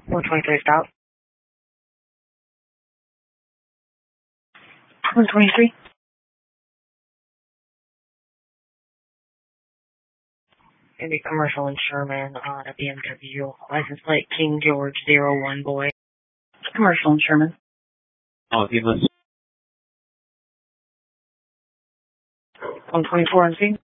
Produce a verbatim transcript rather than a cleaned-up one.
one twenty-three stop. one twenty-three. Gonna be commercial in Sherman on a B M W. License plate King George zero one boy. Commercial in Sherman. Oh, give us one twenty-four on scene.